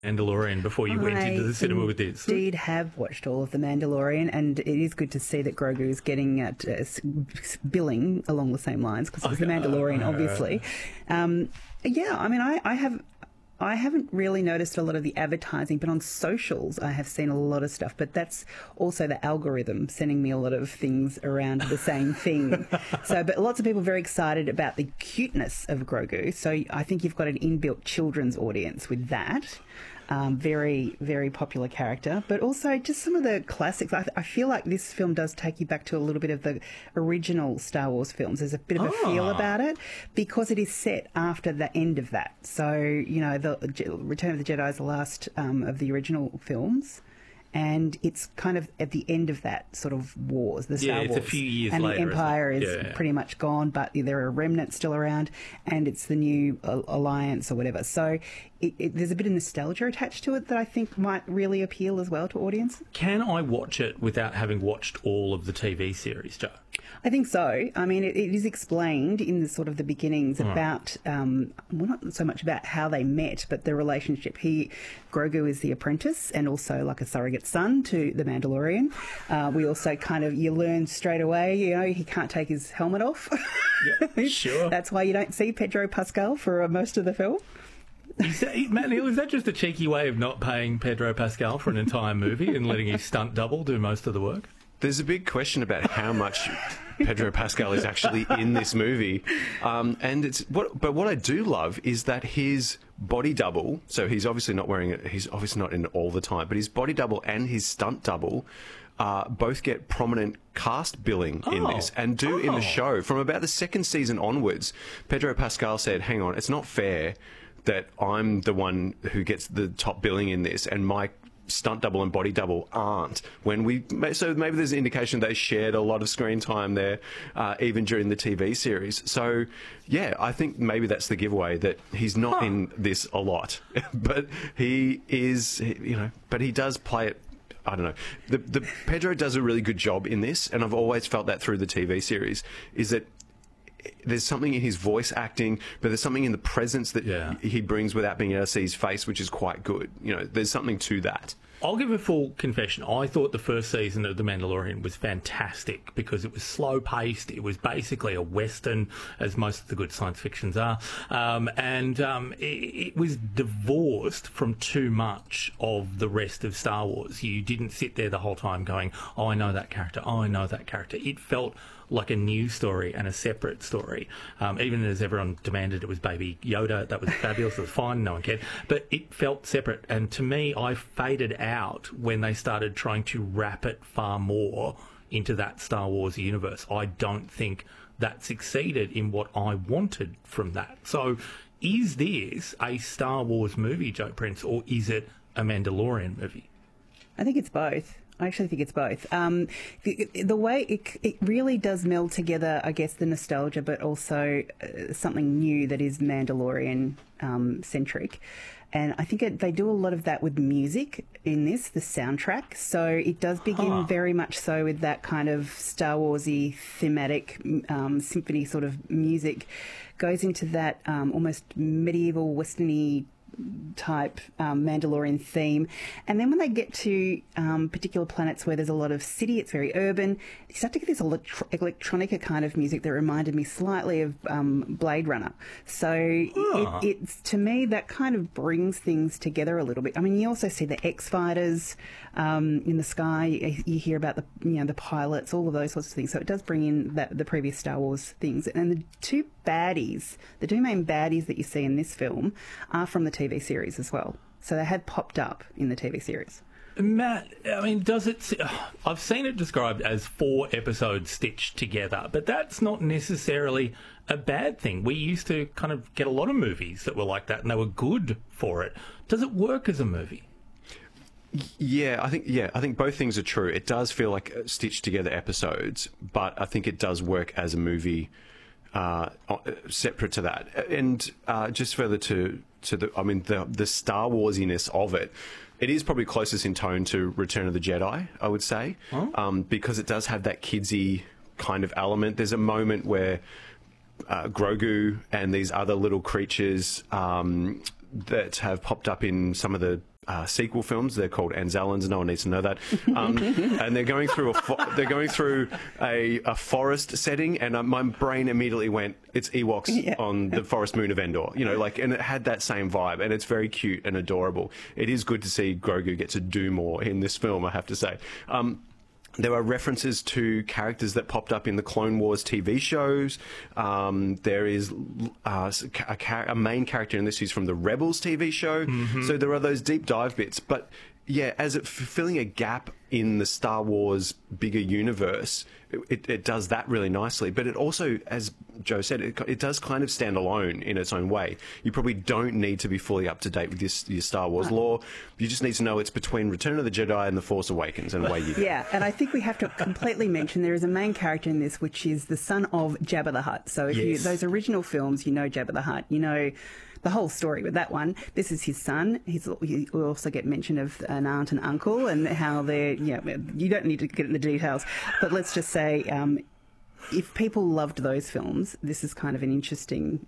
Mandalorian before you went into the cinema with this? I indeed have watched all of The Mandalorian, and it is good to see that Grogu is getting at billing along the same lines, because it was The Mandalorian, obviously. Yeah, I mean, I haven't really noticed a lot of the advertising, but on socials I have seen a lot of stuff. But that's also the algorithm sending me a lot of things around the same thing. But lots of people are very excited about the cuteness of Grogu. So I think you've got an inbuilt children's audience with that. Very, very popular character, but also just some of the classics. I feel like this film does take you back to a little bit of the original Star Wars films. There's a bit of a feel about it because it is set after the end of that. So, you know, the Return of the Jedi is the last of the original films. And it's kind of at the end of that sort of wars, the Star Wars. Yeah, it's a few years later. And the Empire is pretty much gone, but there are remnants still around, and it's the new alliance or whatever. So there's a bit of nostalgia attached to it that I think might really appeal as well to audience. Can I watch it without having watched all of the TV series, Jo? I think so. I mean, it is explained in the sort of the beginnings about, well, not so much about how they met, but the relationship. Grogu is the apprentice and also like a surrogate son to the Mandalorian. We also you learn straight away, you know, he can't take his helmet off. Yeah, sure. That's why you don't see Pedro Pascal for most of the film. Matt Neal, is that just a cheeky way of not paying Pedro Pascal for an entire movie and letting his stunt double do most of the work? There's a big question about how much Pedro Pascal is actually in this movie, but what I do love is that his body double. So he's obviously not wearing it. He's obviously not in it all the time, but his body double and his stunt double both get prominent cast billing in this and do in the show. From about the second season onwards, Pedro Pascal said, "Hang on, it's not fair that I'm the one who gets the top billing in this, and my stunt double and body double aren't." So maybe there's an indication they shared a lot of screen time there, even during the TV series. So yeah, I think maybe that's the giveaway, that he's not in this a lot, but he is, you know, but he does play it. I don't know. The Pedro does a really good job in this, and I've always felt that through the TV series, is that there's something in his voice acting, but there's something in the presence that he brings without being able to see his face, which is quite good. You know, there's something to that. I'll give a full confession. I thought the first season of The Mandalorian was fantastic because it was slow-paced. It was basically a Western, as most of the good science fictions are. It was divorced from too much of the rest of Star Wars. You didn't sit there the whole time going, oh, I know that character. Oh, I know that character. It felt like a new story and a separate story. Even as everyone demanded it was Baby Yoda, that was fabulous, it was fine, no one cared. But it felt separate, and to me, I faded out when they started trying to wrap it far more into that Star Wars universe. I don't think that succeeded in what I wanted from that. So is this a Star Wars movie, Jo Prince, or is it a Mandalorian movie? I think it's both. I actually think it's both. The way it really does meld together, I guess, the nostalgia, but also something new that is Mandalorian centric. And I think they do a lot of that with music in this, the soundtrack. So it does begin very much so with that kind of Star Wars-y thematic symphony sort of music. Goes into that almost medieval, western-y type Mandalorian theme, and then when they get to particular planets where there's a lot of city, it's very urban, you start to get this electronica kind of music that reminded me slightly of Blade Runner. So it's, to me, that kind of brings things together a little bit. I mean, you also see the X-fighters in the sky, you hear about the pilots, all of those sorts of things. So it does bring in the previous Star Wars things. And the two main baddies that you see in this film are from the TV series as well. So they had popped up in the TV series. Matt, I mean, I've seen it described as 4 episodes stitched together, but that's not necessarily a bad thing. We used to kind of get a lot of movies that were like that, and they were good for it. Does it work as a movie? I think both things are true. It does feel like stitched together episodes, but I think it does work as a movie separate to that. And just further to the Star Warsiness of it, it is probably closest in tone to Return of the Jedi, I would say, because it does have that kidsy kind of element. There's a moment where Grogu and these other little creatures, that have popped up in some of the sequel films. They're called Anzellans. No one needs to know that. And they're going through a forest setting, and my brain immediately went, it's Ewoks on the forest moon of Endor. You know, like, and it had that same vibe, and it's very cute and adorable. It is good to see Grogu get to do more in this film, I have to say. There are references to characters that popped up in the Clone Wars TV shows. There is a main character in this who's from the Rebels TV show. So there are those deep dive bits. But yeah, as it filling a gap in the Star Wars bigger universe, it does that really nicely. But it also, as Joe said, it does kind of stand alone in its own way. You probably don't need to be fully up to date with your Star Wars lore. You just need to know it's between Return of the Jedi and The Force Awakens, and away you go. Yeah, and I think we have to completely mention there is a main character in this, which is the son of Jabba the Hutt. So if you those original films, you know Jabba the Hutt, you know the whole story with that one. This is his son. We also get mention of an aunt and uncle, and how they're, you don't need to get in the details, but let's just say if people loved those films, this is kind of an interesting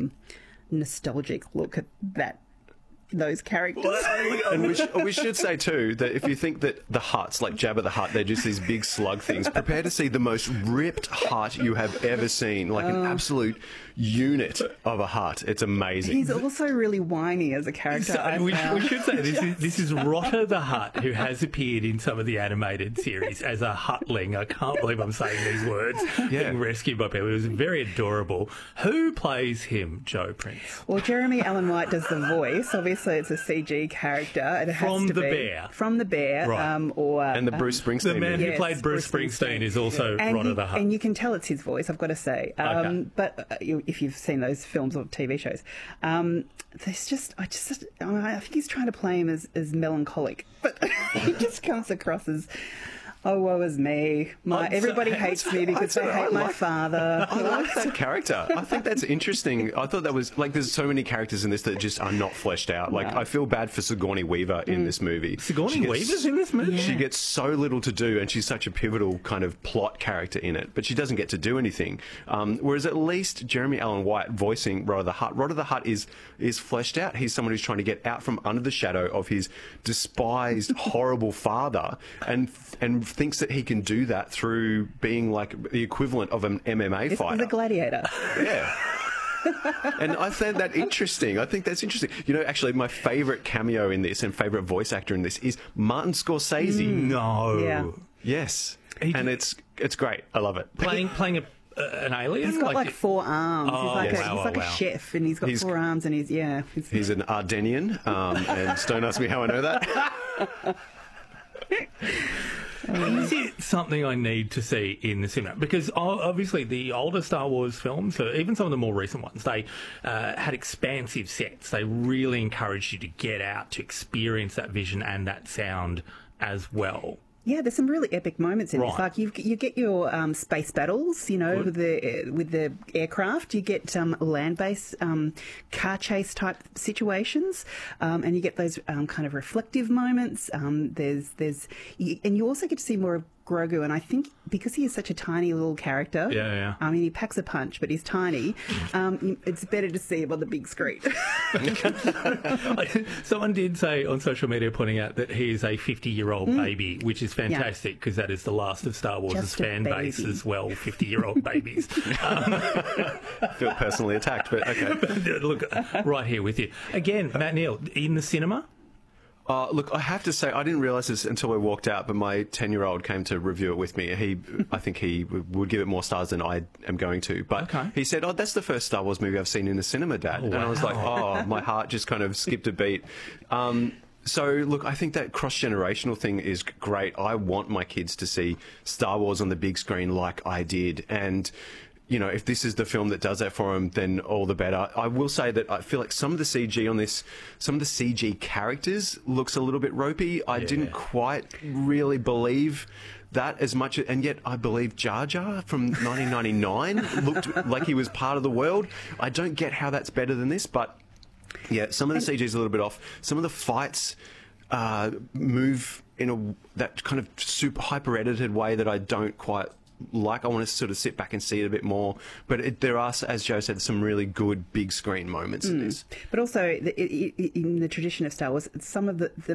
nostalgic look at those characters. And we should say too that if you think that the Hutts, like Jabba the Hutt, they're just these big slug things, prepare to see the most ripped Hutt you have ever seen, like an absolute unit of a Hutt. It's amazing. He's also really whiny as a character. So we should say this is Rotter the Hutt, who has appeared in some of the animated series as a Huttling. I can't believe I'm saying these words. Being rescued by people. It was very adorable. Who plays him, Joe Prince? Well, Jeremy Allen White does the voice. Obviously, it's a CG character. It has From to the be. Bear. From the Bear. Right. And the Bruce Springsteen. The man who Yes, played Bruce Springsteen is also Rotter the Hutt. And you can tell it's his voice, I've got to say. Okay. But if you've seen those films or TV shows, there's I think he's trying to play him as melancholic, but he just comes across as, oh, woe is me. Everybody hates me because they hate my father. I like that character. I think that's interesting. I thought that was, like, there's so many characters in this that just are not fleshed out. Like, I feel bad for Sigourney Weaver in this movie. Sigourney Weaver's in this movie? She gets so little to do, and she's such a pivotal kind of plot character in it, but she doesn't get to do anything. Whereas at least Jeremy Allen White voicing Rotter the Hutt. Rotter the Hutt is fleshed out. He's someone who's trying to get out from under the shadow of his despised, horrible father, and thinks that he can do that through being like the equivalent of an MMA fighter. He's a gladiator. Yeah. And I found that interesting. I think that's interesting. You know, actually, my favourite cameo in this and favourite voice actor in this is Martin Scorsese. No. Yeah. Yes. And it's great. I love it. Playing an alien? He's got like 4 arms. Oh, he's wow, like a chef, and he's got 4 arms, and he's an Ardennian, and don't ask me how I know that. Is it something I need to see in the cinema? Because obviously the older Star Wars films, or even some of the more recent ones, they had expansive sets. They really encouraged you to get out, to experience that vision and that sound as well. Yeah, there's some really epic moments in this. Right. Like you get your space battles, with the aircraft. You get land-based car chase type situations, and you get those kind of reflective moments. And you also get to see more of Grogu, and I think because he is such a tiny little character, I mean, he packs a punch, but he's tiny. It's better to see him on the big screen. Someone did say on social media, pointing out that he is a 50-year-old baby, which is fantastic because that is the last of Star Wars' Just a fan base baby. as well, 50-year-old babies. I feel personally attacked, but okay. Look, right here with you. Again, Matt Neal, in the cinema? Look, I have to say, I didn't realise this until we walked out, but my 10-year-old came to review it with me. I think he would give it more stars than I am going to. But he said, "Oh, that's the first Star Wars movie I've seen in the cinema, Dad." Oh, and I was like, "Oh," my heart just kind of skipped a beat. So, look, I think that cross-generational thing is great. I want my kids to see Star Wars on the big screen like I did. And if this is the film that does that for them, then all the better. I will say that I feel like some of the CG on this, some of the CG characters looks a little bit ropey. I didn't quite really believe that as much, and yet I believe Jar Jar from 1999 looked like he was part of the world. I don't get how that's better than this, but yeah, some of the CG is a little bit off. Some of the fights move in that kind of super hyper-edited way that I don't quite like. I want to sort of sit back and see it a bit more. But there are, as Joe said, some really good big screen moments in this. But also, in the tradition of Star Wars, some of the